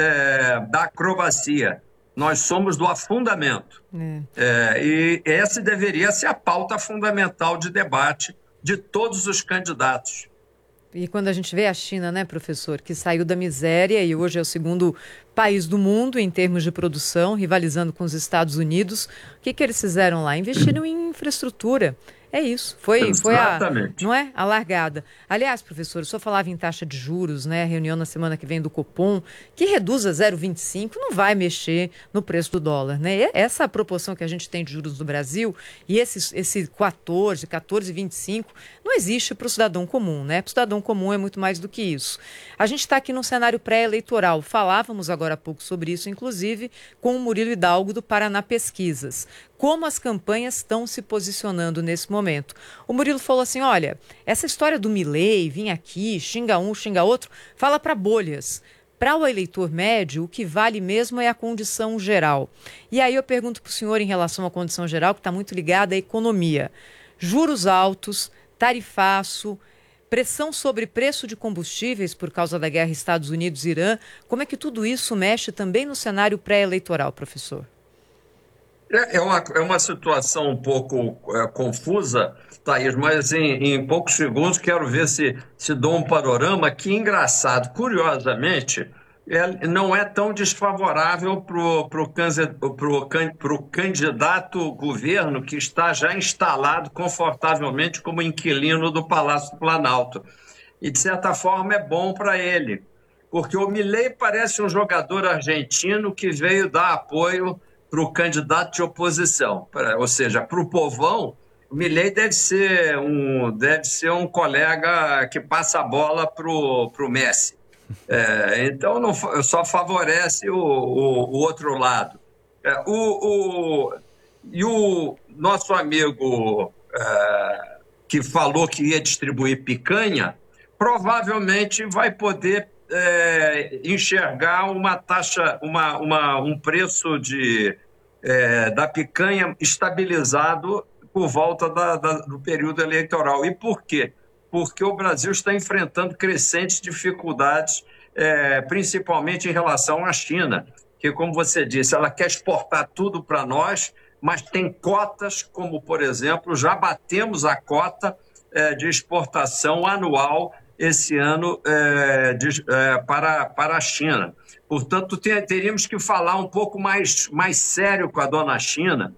é, da acrobacia, nós somos do afundamento. É. É, e essa deveria ser a pauta fundamental de debate de todos os candidatos.
E quando a gente vê a China, né, professor, que saiu da miséria e hoje é o segundo país do mundo em termos de produção, rivalizando com os Estados Unidos, o que, que eles fizeram lá? Investiram em infraestrutura. É isso, foi, foi a, não é? a largada. Aliás, professor, o senhor falava em taxa de juros, né? Reunião na semana que vem do Copom, que reduz a zero vírgula vinte e cinco, não vai mexer no preço do dólar, né? E essa proporção que a gente tem de juros no Brasil e esse, esse quatorze, quatorze vírgula vinte e cinco, não existe para o cidadão comum, né? Para o cidadão comum é muito mais do que isso. A gente está aqui num cenário pré-eleitoral, falávamos agora há pouco sobre isso, inclusive com o Murilo Hidalgo do Paraná Pesquisas. Como as campanhas estão se posicionando nesse momento. O Murilo falou assim, olha, essa história do Milei, vir aqui, xinga um, xinga outro, fala para bolhas. Para o eleitor médio, o que vale mesmo é a condição geral. E aí eu pergunto para o senhor em relação à condição geral, que está muito ligada à economia. Juros altos, tarifaço, pressão sobre preço de combustíveis por causa da guerra Estados Unidos-Irã. Como é que tudo isso mexe também no cenário pré-eleitoral, professor?
É uma, é uma situação um pouco é, confusa, Thaís, mas em, em poucos segundos quero ver se, se dou um panorama. Que engraçado, curiosamente, é, não é tão desfavorável para o candidato governo que está já instalado confortavelmente como inquilino do Palácio do Planalto. E, de certa forma, é bom para ele, porque o Milei parece um jogador argentino que veio dar apoio para o candidato de oposição, pra, ou seja, para o povão, o Milei deve ser um, deve ser um colega que passa a bola para o Messi. É, então, não, só favorece o, o, o outro lado. É, o, o, e o nosso amigo é, que falou que ia distribuir picanha, provavelmente vai poder é, enxergar uma taxa, uma, uma, um preço de, é, da picanha estabilizado por volta da, da, do período eleitoral. E por quê? Porque o Brasil está enfrentando crescentes dificuldades, é, principalmente em relação à China, que, como você disse, ela quer exportar tudo para nós, mas tem cotas, como, por exemplo, já batemos a cota é, de exportação anual esse ano é, de, é, para, para a China. Portanto, ter, teríamos que falar um pouco mais, mais sério com a dona China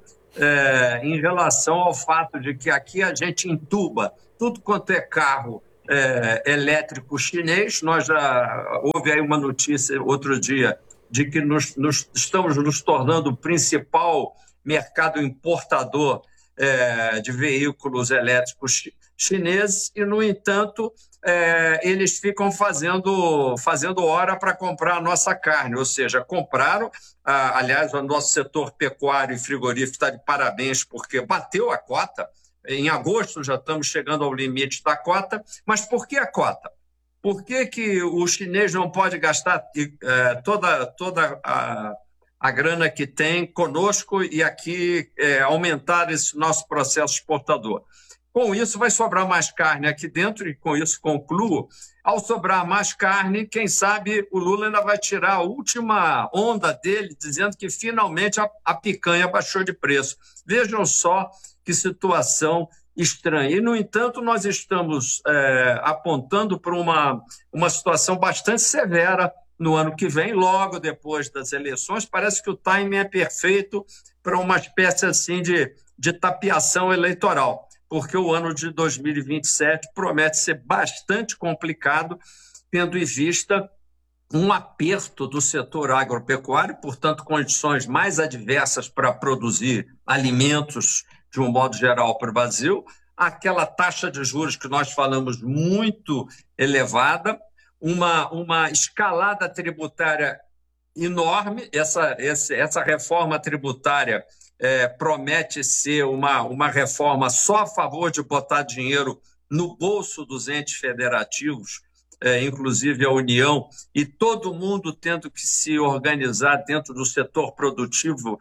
é, em relação ao fato de que aqui a gente entuba tudo quanto é carro é, elétrico chinês. Nós já houve aí uma notícia outro dia de que nos, nos, estamos nos tornando o principal mercado importador é, de veículos elétricos chineses e, no entanto, é, eles ficam fazendo, fazendo hora para comprar a nossa carne, ou seja, compraram, ah, aliás, o nosso setor pecuário e frigorífico está de parabéns porque bateu a cota. Em agosto já estamos chegando ao limite da cota, mas por que a cota? Por que, que o chinês não pode gastar é, toda, toda a, a grana que tem conosco e aqui é, aumentar esse nosso processo exportador? Com isso vai sobrar mais carne aqui dentro e com isso concluo. Ao sobrar mais carne, quem sabe o Lula ainda vai tirar a última onda dele dizendo que finalmente a, a picanha baixou de preço. Vejam só que situação estranha. E, no entanto, nós estamos é, apontando para uma, uma situação bastante severa no ano que vem, logo depois das eleições. Parece que o timing é perfeito para uma espécie assim de, de tapeação eleitoral, porque o ano de dois mil e vinte e sete promete ser bastante complicado, tendo em vista um aperto do setor agropecuário, portanto, condições mais adversas para produzir alimentos de um modo geral para o Brasil, aquela taxa de juros que nós falamos muito elevada, uma, uma escalada tributária enorme. Essa, essa, essa reforma tributária é, promete ser uma, uma reforma só a favor de botar dinheiro no bolso dos entes federativos, é, inclusive a União, e todo mundo tendo que se organizar dentro do setor produtivo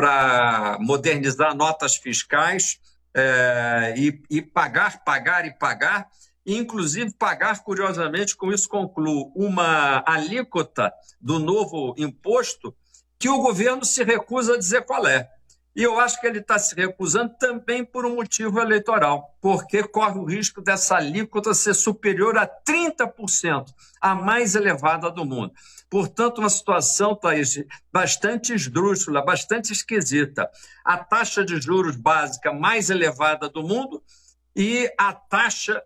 para modernizar notas fiscais é, e, e pagar, pagar e pagar, e inclusive pagar, curiosamente, com isso concluo, uma alíquota do novo imposto que o governo se recusa a dizer qual é. E eu acho que ele está se recusando também por um motivo eleitoral, porque corre o risco dessa alíquota ser superior a trinta por cento, a mais elevada do mundo. Portanto, uma situação, Thaís, bastante esdrúxula, bastante esquisita. A taxa de juros básica mais elevada do mundo e a taxa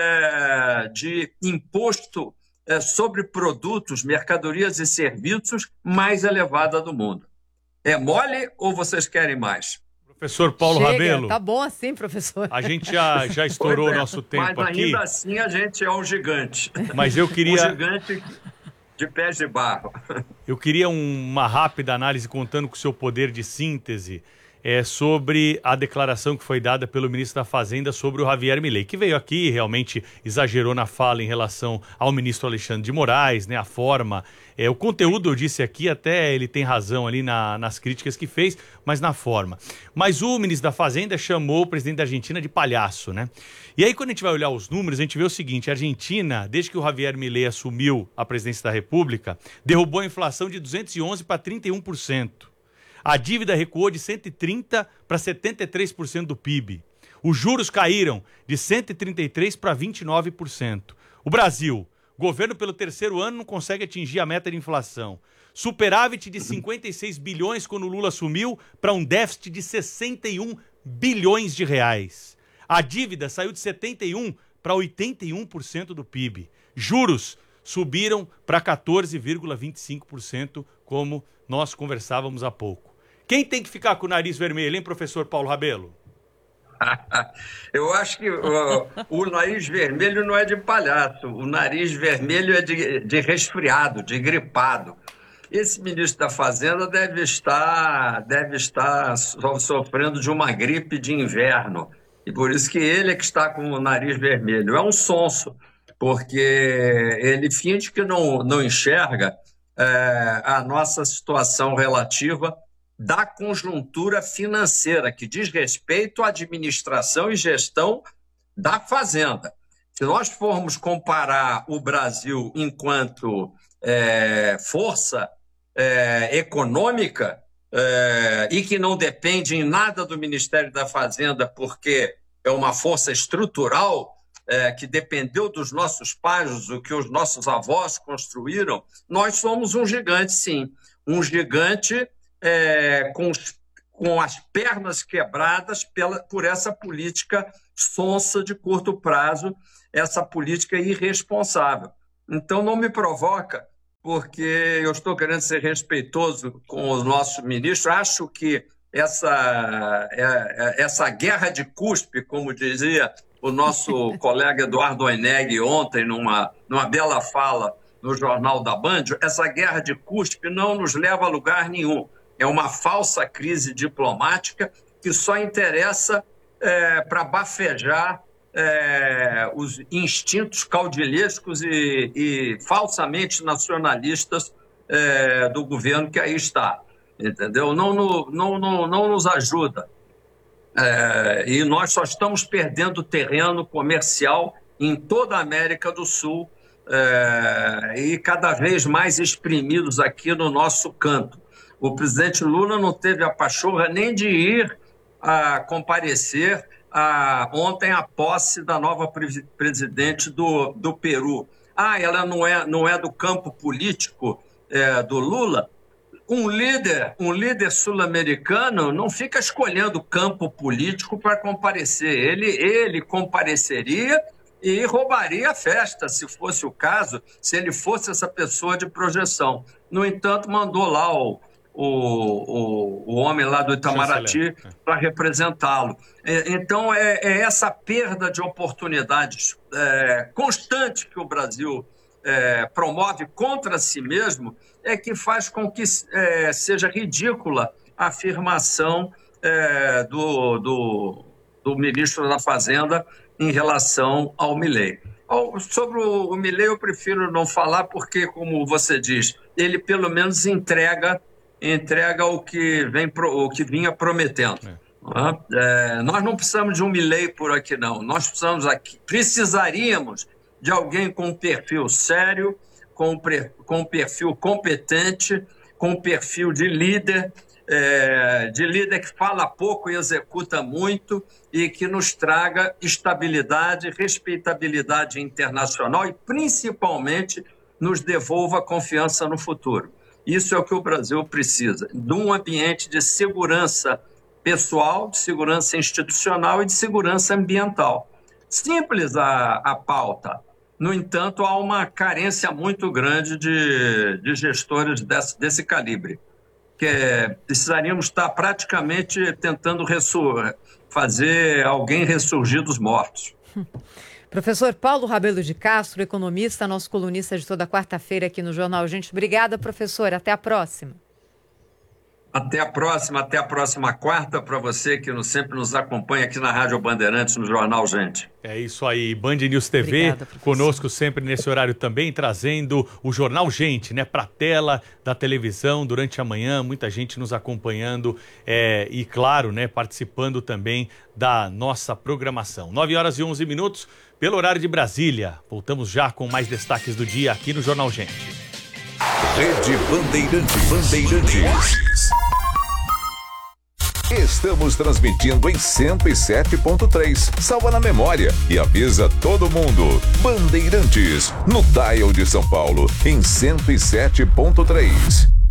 é, de imposto é, sobre produtos, mercadorias e serviços mais elevada do mundo. É mole ou vocês querem mais?
Professor Paulo
Chega,
Rabelo.
Tá bom assim, professor.
A gente já, já estourou o é, nosso tempo aqui.
Mas ainda aqui. assim a gente é um gigante.
Mas eu queria...
Um gigante de pés de barro.
Eu queria uma rápida análise, contando com o seu poder de síntese, é, sobre a declaração que foi dada pelo ministro da Fazenda sobre o Javier Milei, que veio aqui e realmente exagerou na fala em relação ao ministro Alexandre de Moraes, né, a forma, é, o conteúdo eu disse aqui, até ele tem razão ali na, nas críticas que fez, mas na forma. Mas o ministro da Fazenda chamou o presidente da Argentina de palhaço, né? E aí quando a gente vai olhar os números, a gente vê o seguinte: a Argentina, desde que o Javier Milei assumiu a presidência da República, derrubou a inflação de duzentos e onze para trinta e um por cento. A dívida recuou de cento e trinta para setenta e três por cento do P I B. Os juros caíram de cento e trinta e três para vinte e nove por cento. O Brasil, governo pelo terceiro ano, não consegue atingir a meta de inflação. Superávit de cinquenta e seis bilhões quando o Lula assumiu para um déficit de sessenta e um bilhões de reais. A dívida saiu de setenta e um para oitenta e um por cento do P I B. Juros subiram para quatorze vírgula vinte e cinco por cento, como nós conversávamos há pouco. Quem tem que ficar com o nariz vermelho, hein, professor Paulo Rabelo?
Eu acho que o, o nariz vermelho não é de palhaço, o nariz vermelho é de, de resfriado, de gripado. Esse ministro da Fazenda deve estar, deve estar so, sofrendo de uma gripe de inverno, e por isso que ele é que está com o nariz vermelho. É um sonso, porque ele finge que não, não enxerga é, a nossa situação relativa da conjuntura financeira, que diz respeito à administração e gestão da Fazenda. Se nós formos comparar o Brasil enquanto é, força é, econômica, é, e que não depende em nada do Ministério da Fazenda, porque é uma força estrutural, é, que dependeu dos nossos pais, do que os nossos avós construíram, nós somos um gigante, sim. Um gigante é, com, com as pernas quebradas pela, por essa política sonsa de curto prazo, essa política irresponsável. Então, não me provoca, porque eu estou querendo ser respeitoso com os nossos ministros. Acho que essa, essa guerra de cuspe, como dizia o nosso colega Eduardo Oineg ontem, numa, numa bela fala no Jornal da Band, essa guerra de cuspe não nos leva a lugar nenhum. É uma falsa crise diplomática que só interessa é, para bafejar É, os instintos caudilhescos e, e falsamente nacionalistas é, do governo que aí está, entendeu? Não, no, não, não, não nos ajuda. É, e nós só estamos perdendo terreno comercial em toda a América do Sul é, e cada vez mais exprimidos aqui no nosso canto. O presidente Lula não teve a pachorra nem de ir a comparecer Ah, ontem a posse da nova pre- presidente do, do Peru. Ah, ela não é, não é do campo político é, do Lula? Um líder, um líder sul-americano não fica escolhendo campo político para comparecer. Ele, ele compareceria e roubaria a festa, se fosse o caso, se ele fosse essa pessoa de projeção. No entanto, mandou lá o O, o, o homem lá do Itamaraty para representá-lo. Então, é, é essa perda de oportunidades é, constante que o Brasil é, promove contra si mesmo é que faz com que é, seja ridícula a afirmação é, do, do, do ministro da Fazenda em relação ao Milei. Sobre o, o Milei, eu prefiro não falar porque, como você diz, ele pelo menos entrega entrega o que, vem, o que vinha prometendo. É. É, nós não precisamos de um Milei por aqui, não. Nós precisamos aqui, precisaríamos de alguém com um perfil sério, com, com um perfil competente, com um perfil de líder, é, de líder que fala pouco e executa muito e que nos traga estabilidade, respeitabilidade internacional e, principalmente, nos devolva confiança no futuro. Isso é o que o Brasil precisa, de um ambiente de segurança pessoal, de segurança institucional e de segurança ambiental. Simples a, a pauta. No entanto, há uma carência muito grande de, de gestores desse, desse calibre, que é, precisaríamos estar praticamente tentando ressur- fazer alguém ressurgir dos mortos.
Professor Paulo Rabelo de Castro, economista, nosso colunista de toda quarta-feira aqui no Jornal Gente. Obrigada, professor. Até a próxima.
Até a próxima, até a próxima quarta para você que nos, sempre nos acompanha aqui na Rádio Bandeirantes, no Jornal Gente.
É isso aí, Band News T V, obrigada, conosco sempre nesse horário também, trazendo o Jornal Gente, né, para a tela da televisão durante a manhã, muita gente nos acompanhando é, e, claro, né, participando também da nossa programação. nove horas e onze minutos, pelo horário de Brasília. Voltamos já com mais destaques do dia aqui no Jornal Gente.
Rede Bandeirantes. Bandeirantes. Estamos transmitindo em cento e sete ponto três. Salva na memória e avisa todo mundo. Bandeirantes, no dial de São Paulo, em cento e sete ponto três.